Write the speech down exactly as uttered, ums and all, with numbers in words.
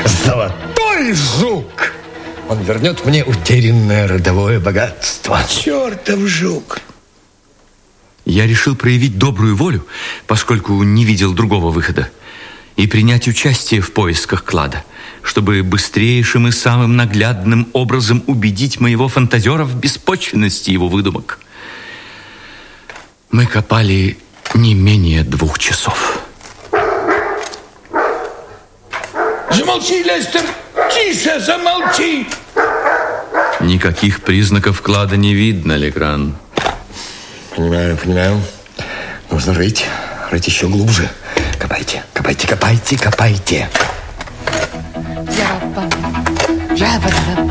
Золотой жук! Он вернет мне утерянное родовое богатство. Чертов жук! Я решил проявить добрую волю, поскольку не видел другого выхода, и принять участие в поисках клада, чтобы быстрейшим и самым наглядным образом убедить моего фантазера в беспочвенности его выдумок. Мы копали не менее двух часов. Замолчи, Лестер! Тише, замолчи! Никаких признаков клада не видно, Легран. Понимаю, понимаю. Нужно рыть, рыть еще глубже. Копайте, копайте, копайте, копайте. Жаба, жаба, жаба.